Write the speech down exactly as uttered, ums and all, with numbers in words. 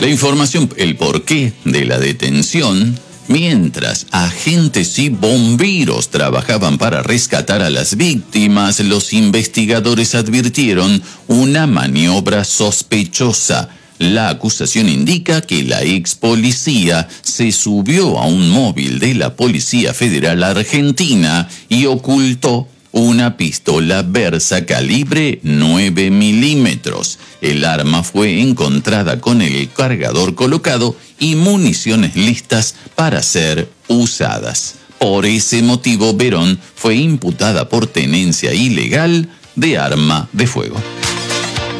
La información, el porqué de la detención: mientras agentes y bomberos trabajaban para rescatar a las víctimas, los investigadores advirtieron una maniobra sospechosa. La acusación indica que la ex policía se subió a un móvil de la Policía Federal Argentina y ocultó una pistola Versa calibre nueve milímetros. El arma fue encontrada con el cargador colocado y municiones listas para ser usadas. Por ese motivo, Verón fue imputada por tenencia ilegal de arma de fuego.